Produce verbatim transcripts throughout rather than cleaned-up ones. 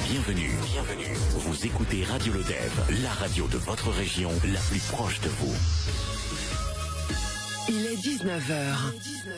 Bienvenue, bienvenue. Vous écoutez Radio Lodève, la radio de votre région, la plus proche de vous. Il est dix-neuf heures.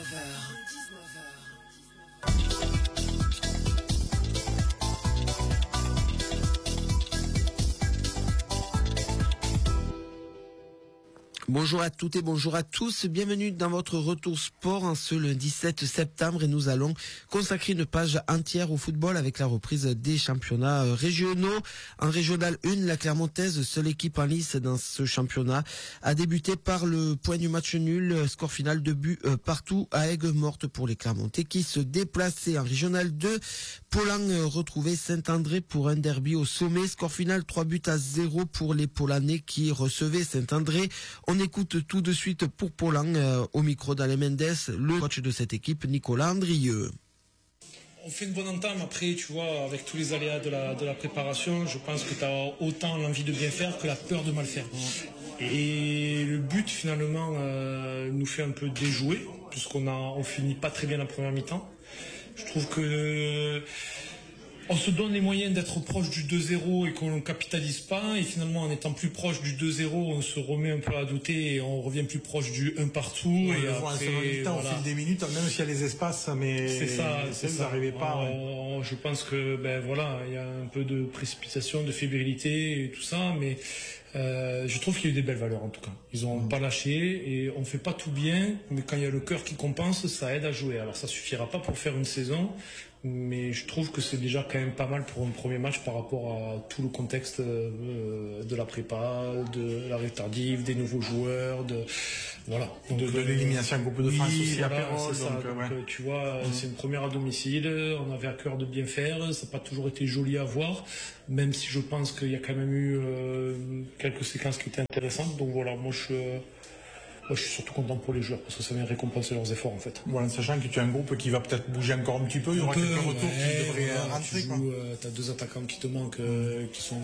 Bonjour à toutes et bonjour à tous, bienvenue dans votre retour sport en ce lundi sept septembre et nous allons consacrer une page entière au football avec la reprise des championnats régionaux. En régional un, la Clermontaise, seule équipe en lice dans ce championnat, a débuté par le point du match nul, score final de but partout à Aigues-Mortes pour les Clermontais qui se déplaçaient. En régional deux, Paulan retrouvait Saint-André pour un derby au sommet, score final trois buts à zéro pour les Paulanais qui recevaient Saint-André. On écoute tout de suite pour Paulan euh, au micro d'Alain Mendes, le coach de cette équipe, Nicolas Andrieux. On fait une bonne entame. Après, tu vois, avec tous les aléas de la, de la préparation, je pense que tu as autant l'envie de bien faire que la peur de mal faire. Et le but, finalement, euh, nous fait un peu déjouer, puisqu'on a, on finit pas très bien la première mi-temps. Je trouve que euh, on se donne les moyens d'être proche du deux zéro et qu'on ne capitalise pas. Et finalement, en étant plus proche du deux zéro, on se remet un peu à douter et on revient plus proche du un partout. Oui, et après, voilà. Au fil des minutes, même s'il y a les espaces, mais c'est ça, c'est ça, ça. Vous n'arrivez pas. On, ouais. Je pense que ben voilà, il y a un peu de précipitation, de fébrilité et tout ça, mais euh, je trouve qu'il y a eu des belles valeurs en tout cas. Ils ont mmh. pas lâché et on fait pas tout bien, mais quand il y a le cœur qui compense, ça aide à jouer. Alors ça suffira pas pour faire une saison, mais je trouve que c'est déjà quand même pas mal pour un premier match par rapport à tout le contexte euh, de la prépa, de l'arrêt tardif, des nouveaux joueurs, de voilà, donc, de, de l'élimination en Coupe de France oui, aussi voilà, à Pérol, c'est ça. donc, donc ouais. tu vois, mmh. c'est une première à domicile, on avait à cœur de bien faire, ça n'a pas toujours été joli à voir, même si je pense qu'il y a quand même eu euh, quelques séquences qui étaient intéressantes, donc voilà, moi je Moi, je suis surtout content pour les joueurs parce que ça vient récompenser leurs efforts en fait. Voilà, sachant que tu as un groupe qui va peut-être bouger encore un petit peu, il y aura peu, quelques retours ouais, qui devraient voilà, rentrer. Tu joues, euh, t'as deux attaquants qui te manquent, euh, qui sont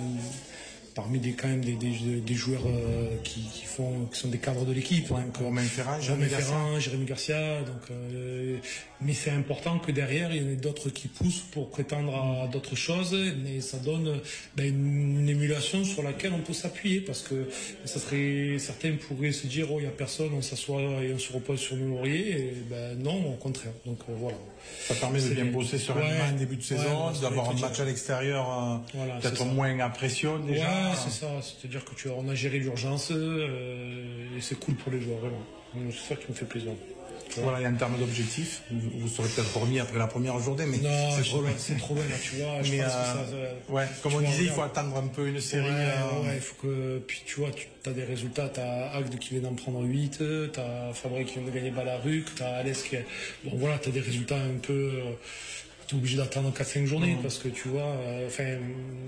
parmi des quand même des, des, des joueurs euh, qui, qui font qui sont des cadres de l'équipe. Ouais, donc, Romain Ferrand, Jérémy Garcia. Jérémy Garcia. Donc, euh, mais c'est important que derrière il y en ait d'autres qui poussent pour prétendre à d'autres choses. Mais ça donne ben, une, une émulation sur laquelle on peut s'appuyer parce que ça serait certains pourraient se dire oh il y a personne, on s'assoit et on se repose sur nos lauriers. Et ben non, au contraire. Donc euh, voilà. Ça permet de bien bien bosser sur ouais, un début de saison, ouais, d'avoir un match à l'extérieur euh, voilà, peut-être moins à pression déjà. Ouais, c'est ça, c'est-à-dire que tu on a géré l'urgence euh, et c'est cool pour les joueurs vraiment. C'est ça qui me fait plaisir. Voilà, et en termes d'objectifs, vous, vous serez peut-être remis après la première journée, mais non, c'est trop loin. C'est trop loin là, tu vois. Je mais pense euh, que ça, ça, ouais, comme on disait, il faut attendre un peu une série. Ouais, euh... ouais, il faut que puis tu vois, tu as des résultats, t'as Agde qui vient d'en prendre huit, t'as Fabrice qui vient de gagner Balaruc, t'as Alès qui est... bon voilà, t'as des résultats un peu. Euh, t'es obligé d'attendre quatre cinq journées mmh. parce que tu vois, enfin, euh,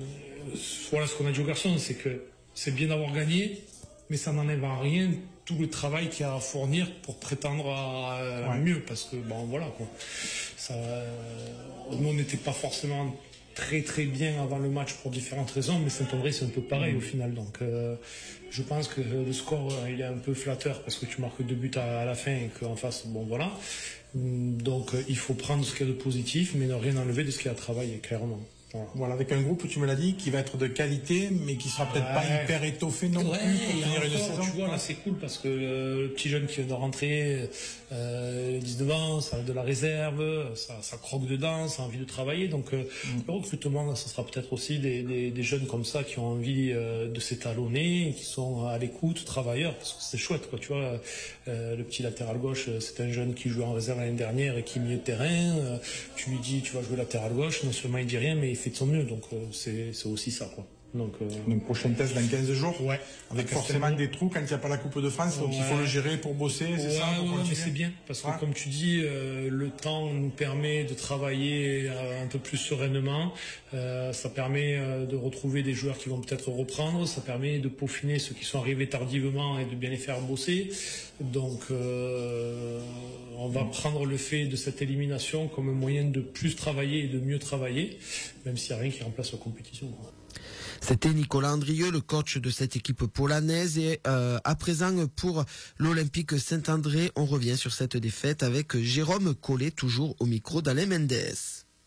voilà ce qu'on a dit aux garçons, c'est que c'est bien d'avoir gagné, mais ça n'enlève à rien tout le travail qu'il y a à fournir pour prétendre à, à ouais. mieux, parce que bon voilà quoi. Ça, euh, nous on n'était pas forcément très très bien avant le match pour différentes raisons, mais Saint-André c'est un peu pareil mmh. au final. Donc euh, je pense que le score euh, il est un peu flatteur parce que tu marques deux buts à, à la fin et qu'en face bon voilà. Donc euh, il faut prendre ce qu'il y a de positif, mais ne rien enlever de ce qu'il y a à travailler clairement. Voilà. voilà, avec un groupe, tu me l'as dit, qui va être de qualité, mais qui sera peut-être ouais. pas hyper étoffé non ouais, plus pour tenir une saison. Tu vois, là, c'est cool parce que euh, le petit jeune qui vient de rentrer, euh, dix-neuf ans, ça a de la réserve, ça, ça croque dedans, ça a envie de travailler. Donc, euh, mm. le recrutement, là, ça sera peut-être aussi des, des, des jeunes comme ça qui ont envie euh, de s'étalonner, qui sont à l'écoute, travailleurs, parce que c'est chouette, quoi. Tu vois, euh, le petit latéral gauche, c'est un jeune qui jouait en réserve l'année dernière et qui est milieu de terrain. Euh, tu lui dis, tu vas jouer latéral gauche, non seulement il dit rien, mais il fait de son mieux, donc euh, c'est, c'est aussi ça quoi. Donc, euh... donc prochain test dans quinze jours, ouais. avec forcément des trous quand il n'y a pas la Coupe de France, donc ouais. il faut le gérer pour bosser, c'est ouais, ça pour ouais, mais c'est bien, parce que ouais. comme tu dis, euh, le temps nous permet de travailler euh, un peu plus sereinement, euh, ça permet euh, de retrouver des joueurs qui vont peut-être reprendre, ça permet de peaufiner ceux qui sont arrivés tardivement et de bien les faire bosser, donc euh, on va mmh. prendre le fait de cette élimination comme un moyen de plus travailler et de mieux travailler, même s'il n'y a rien qui remplace la compétition, quoi. C'était Nicolas Andrieux, le coach de cette équipe polanaise. Et euh, à présent, pour l'Olympique Saint-André, on revient sur cette défaite avec Jérôme Collet, toujours au micro d'Alain Mendes.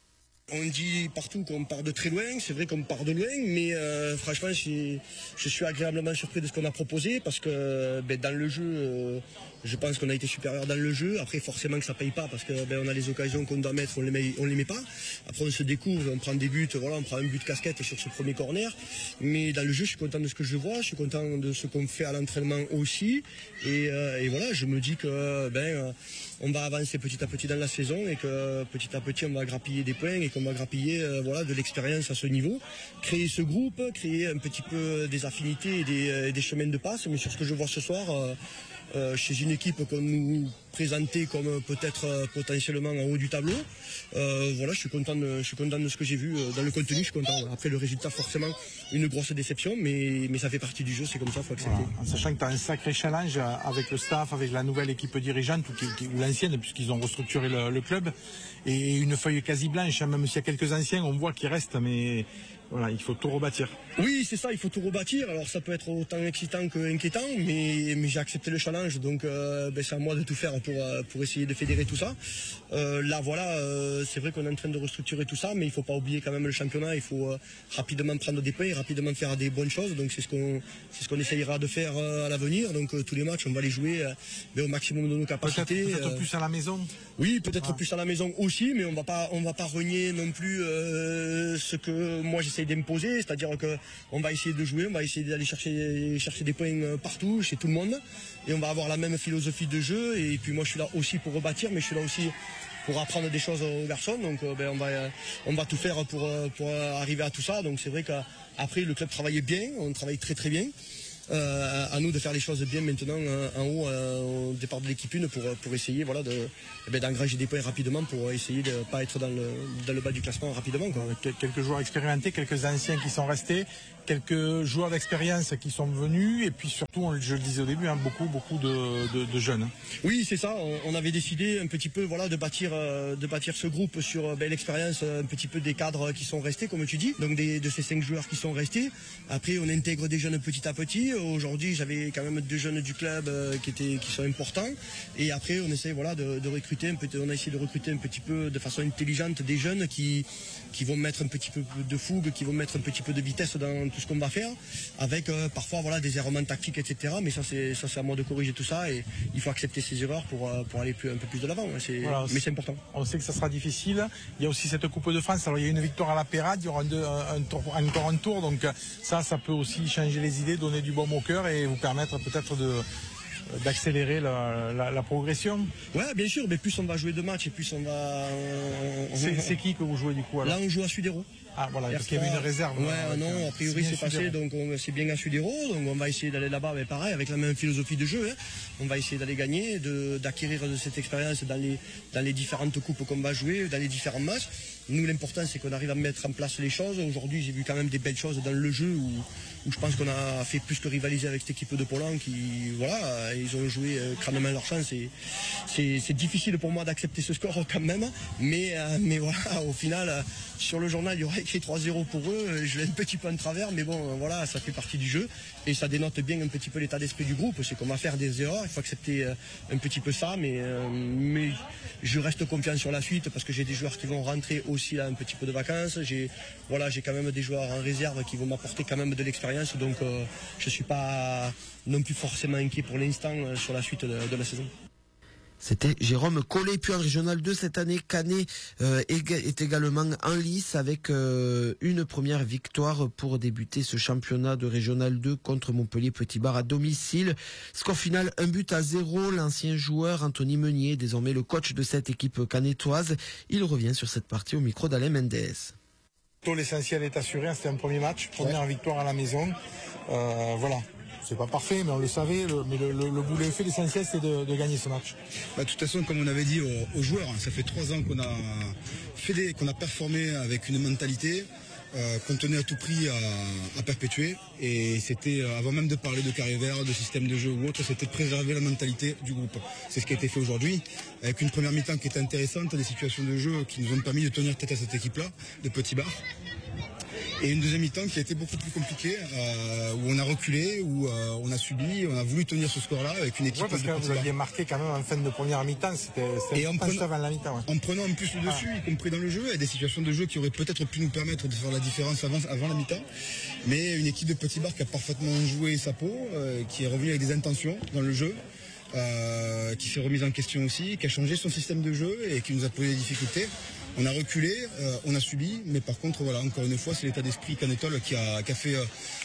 On dit partout qu'on part de très loin, c'est vrai qu'on part de loin, mais euh, franchement je, je suis agréablement surpris de ce qu'on a proposé parce que ben, dans le jeu, euh, je pense qu'on a été supérieur dans le jeu. Après forcément que ça paye pas parce que ben, on a les occasions qu'on doit mettre, on les met, on les met pas. Après on se découvre, on prend des buts, voilà, on prend un but casquette sur ce premier corner. Mais dans le jeu, je suis content de ce que je vois, je suis content de ce qu'on fait à l'entraînement aussi. Et, euh, et voilà, je me dis que ben on va avancer petit à petit dans la saison et que petit à petit on va grappiller des points et qu'on va grappiller euh, voilà, de l'expérience à ce niveau. Créer ce groupe, créer un petit peu des affinités et des, euh, des chemins de passe. Mais sur ce que je vois ce soir, euh, euh, chez une équipe qu'on nous présentait comme peut-être euh, potentiellement en haut du tableau, euh, voilà, je suis content de, je suis content de ce que j'ai vu euh, dans le contenu, je suis content. Après le résultat, forcément, une grosse déception, mais, mais ça fait partie du jeu, c'est comme ça, il faut accepter. Voilà. En sachant que tu as un sacré challenge avec le staff, avec la nouvelle équipe dirigeante, ou, ou l'ancienne, puisqu'ils ont restructuré le, le club, et une feuille quasi blanche, même s'il y a quelques anciens, on voit qu'ils restent, mais voilà, il faut tout rebâtir. Oui, c'est ça, il faut tout rebâtir. Alors ça peut être autant excitant qu'inquiétant, mais, mais j'ai accepté le challenge, donc euh, ben, c'est à moi de tout faire pour, pour essayer de fédérer tout ça. Euh, là voilà, euh, c'est vrai qu'on est en train de restructurer tout ça, mais il ne faut pas oublier quand même le championnat, il faut euh, rapidement prendre des points, rapidement faire des bonnes choses, donc c'est ce qu'on c'est ce qu'on essayera de faire euh, à l'avenir. Donc euh, tous les matchs, on va les jouer euh, ben, au maximum de nos capacités. Peut-être, peut-être euh, plus à la maison. Oui, peut-être ah. plus à la maison aussi, mais on va pas on va pas renier non plus euh, ce que moi j'essaye d'imposer, c'est-à-dire que on va essayer de jouer, on va essayer d'aller chercher chercher des points partout, chez tout le monde, et on va avoir la même philosophie de jeu. Et puis moi je suis là aussi pour rebâtir, mais je suis là aussi pour apprendre des choses aux garçons, donc euh, ben, on va euh, on va tout faire pour euh, pour arriver à tout ça. Donc c'est vrai qu'après le club travaillait bien, on travaille très très bien. Euh, à nous de faire les choses bien maintenant euh, en haut euh, au départ de l'équipe une pour, pour essayer voilà, de, eh ben, d'engranger des points rapidement pour essayer de ne pas être dans le, dans le bas du classement rapidement, quoi. Quelques joueurs expérimentés, quelques anciens qui sont restés, quelques joueurs d'expérience qui sont venus, et puis surtout, je le disais au début, hein, beaucoup beaucoup de, de, de jeunes. Oui, c'est ça, on, on avait décidé un petit peu voilà, de, bâtir, euh, de bâtir ce groupe sur ben, l'expérience un petit peu des cadres qui sont restés, comme tu dis, donc des, de ces cinq joueurs qui sont restés. Après on intègre des jeunes petit à petit. Aujourd'hui, j'avais quand même deux jeunes du club euh, qui étaient qui sont importants. Et après, on essaie voilà de, de recruter un peu. On a essayé de recruter un petit peu de façon intelligente des jeunes qui qui vont mettre un petit peu de fougue, qui vont mettre un petit peu de vitesse dans tout ce qu'on va faire, avec euh, parfois voilà des errements tactiques, et cetera. Mais ça c'est ça c'est à moi de corriger tout ça, et il faut accepter ces erreurs pour euh, pour aller plus un peu plus de l'avant. Hein. C'est, voilà, mais c'est important. On sait que ça sera difficile. Il y a aussi cette Coupe de France. Alors il y a une victoire à la Pérade, il y aura un, un, un tour, encore un tour. Donc ça, ça peut aussi changer les idées, donner du baume au cœur et vous permettre peut-être de d'accélérer la, la, la progression. Ouais, bien sûr, mais plus on va jouer de matchs et plus on va... On... C'est, c'est qui que vous jouez du coup alors? Là, on joue à Sudero. Ah voilà, parce qu'il y avait une réserve. Ouais, là, non, a priori c'est passé, donc on, c'est bien à Sudero, donc on va essayer d'aller là-bas, mais pareil, avec la même philosophie de jeu, hein. On va essayer d'aller gagner, de, d'acquérir de cette expérience dans les, dans les différentes coupes qu'on va jouer, dans les différents matchs. Nous, l'important, c'est qu'on arrive à mettre en place les choses. Aujourd'hui, j'ai vu quand même des belles choses dans le jeu où, où je pense qu'on a fait plus que rivaliser avec cette équipe de Poland qui, voilà, ils ont joué euh, crânement leur chance. Et c'est, c'est difficile pour moi d'accepter ce score quand même, mais, euh, mais voilà, au final, euh, sur le journal, il y aurait écrit trois zéro pour eux. Je l'ai un petit peu en travers, mais bon, euh, voilà, ça fait partie du jeu et ça dénote bien un petit peu l'état d'esprit du groupe. C'est qu'on va faire des erreurs, il faut accepter euh, un petit peu ça, mais, euh, mais je reste confiant sur la suite parce que j'ai des joueurs qui vont rentrer aussi là un petit peu de vacances. J'ai, voilà, j'ai quand même des joueurs en réserve qui vont m'apporter quand même de l'expérience, donc euh, je ne suis pas non plus forcément inquiet pour l'instant euh, sur la suite de, de la saison. C'était Jérôme Collet. Puis en Régional deux cette année, Canet euh, est également en lice avec euh, une première victoire pour débuter ce championnat de Régional deux contre Montpellier Petit Bar à domicile. Score final, un but à zéro. L'ancien joueur Anthony Meunier, désormais le coach de cette équipe canetoise, il revient sur cette partie au micro d'Alain Mendes. L'essentiel est assuré, c'était un premier match, première ouais. victoire à la maison. Euh, voilà. C'est pas parfait, mais on le savait, le, mais le, le, le boulot fait, l'essentiel c'est de, de gagner ce match. Bah, de toute façon, comme on avait dit aux, aux joueurs, ça fait trois ans qu'on a fait des, qu'on a performé avec une mentalité euh, qu'on tenait à tout prix à, à perpétuer. Et c'était, avant même de parler de carré vert, de système de jeu ou autre, c'était de préserver la mentalité du groupe. C'est ce qui a été fait aujourd'hui, avec une première mi-temps qui était intéressante, des situations de jeu qui nous ont permis de tenir tête à cette équipe-là, de Petit Bar. Et une deuxième mi-temps qui a été beaucoup plus compliquée, euh, où on a reculé, où euh, on a subi, on a voulu tenir ce score-là avec une équipe ouais, parce de que petits vous bas. aviez marqué quand même en fin de première mi-temps, c'était en prenant, avant la mi-temps. Ouais. En prenant en plus le dessus, ah. y compris dans le jeu, et des situations de jeu qui auraient peut-être pu nous permettre de faire la différence avant, avant la mi-temps. Mais une équipe de petits bars qui a parfaitement joué sa peau, euh, qui est revenue avec des intentions dans le jeu. Euh, qui s'est remise en question aussi, qui a changé son système de jeu et qui nous a posé des difficultés. On a reculé, euh, on a subi, mais par contre, voilà, encore une fois, c'est l'état d'esprit Canetol qui a, qui a fait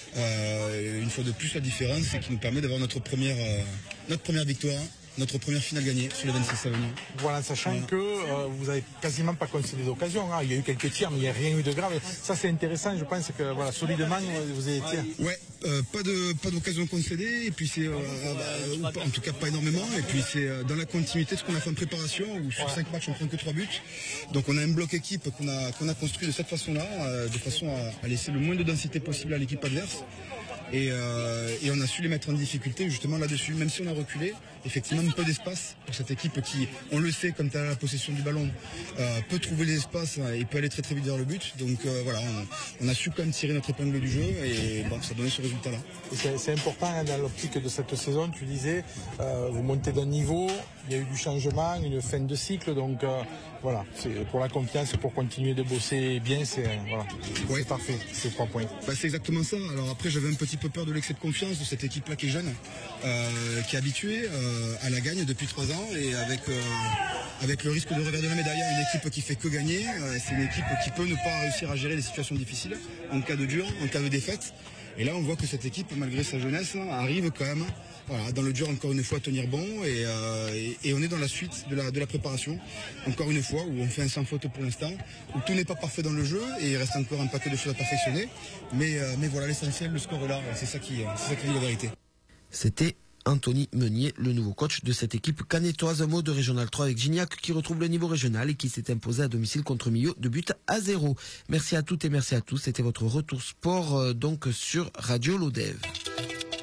euh, une fois de plus la différence et qui nous permet d'avoir notre première, euh, notre première victoire, notre première finale gagnée sur les vingt-six à venir. Voilà, sachant voilà. que euh, vous n'avez quasiment pas concédé d'occasion. Hein. Il y a eu quelques tirs, mais il n'y a rien eu de grave. Ça, c'est intéressant. Je pense que voilà, solidement, vous avez tiré. Ouais, euh, pas de pas d'occasion concédée. Et puis c'est, euh, euh, en tout cas pas énormément. Et puis c'est euh, dans la continuité de ce qu'on a fait en préparation, où sur ouais. cinq matchs on prend que trois buts. Donc on a un bloc équipe qu'on a qu'on a construit de cette façon-là, euh, de façon à, à laisser le moins de densité possible à l'équipe adverse. Et, euh, et on a su les mettre en difficulté justement là-dessus, même si on a reculé, effectivement un peu d'espace pour cette équipe qui, on le sait, comme tu as la possession du ballon, euh, peut trouver les espaces et peut aller très très vite vers le but. Donc euh, voilà, on, on a su quand même tirer notre épingle du jeu et bon, ça a donné ce résultat-là. C'est important hein, dans l'optique de cette saison, tu disais, euh, vous montez d'un niveau, il y a eu du changement, une fin de cycle, donc euh, voilà, c'est pour la confiance, pour continuer de bosser bien, c'est voilà, ouais. parfait, c'est trois points. Bah, c'est exactement ça. Alors après, j'avais un petit peu peur de l'excès de confiance de cette équipe-là qui est jeune, euh, qui est habituée euh, à la gagne depuis trois ans et avec euh, avec le risque de revers de la médaille, une équipe qui fait que gagner, euh, c'est une équipe qui peut ne pas réussir à gérer les situations difficiles en cas de dur, en cas de défaite. Et là, on voit que cette équipe, malgré sa jeunesse, arrive quand même, voilà, dans le dur encore une fois à tenir bon et, euh, et, et on est dans la suite de la, de la préparation, encore une fois, où on fait un sans faute pour l'instant, où tout n'est pas parfait dans le jeu et il reste encore un paquet de choses à perfectionner. Mais, euh, mais voilà, l'essentiel, le score est là, c'est ça qui, c'est ça qui dit la vérité. C'était Anthony Meunier, le nouveau coach de cette équipe canetoise. Un mot de Régional trois avec Gignac qui retrouve le niveau régional et qui s'est imposé à domicile contre Millau de but à zéro. Merci à toutes et merci à tous. C'était votre retour sport euh, donc sur Radio Lodève.